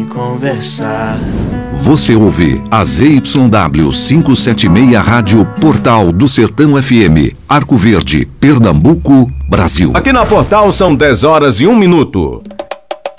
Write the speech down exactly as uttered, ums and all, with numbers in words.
conversar. Você ouve a Z Y W quinhentos e setenta e seis Rádio Portal do Sertão F M, Arco Verde, Pernambuco, Brasil. Aqui na Portal são dez horas e um minuto.